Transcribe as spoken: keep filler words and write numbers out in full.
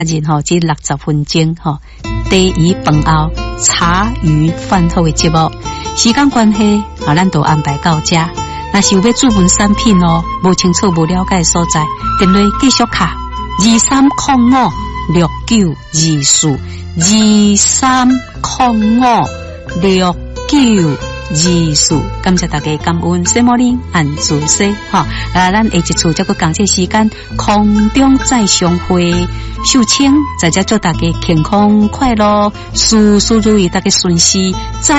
日吼，即六十分钟吼，第一饭后茶余饭后的节目，时间关系，啊，咱都安排到这。若是有要注文产品哦，无清楚、无了解的所在，电话继续卡二三零五六九二四二三零五六九二四。感谢大家感恩，谢莫林按自西哈。啊，咱下一次再个感谢时间，空中再相会。秀清在这祝大家健康快乐，事事如意，大家顺心。再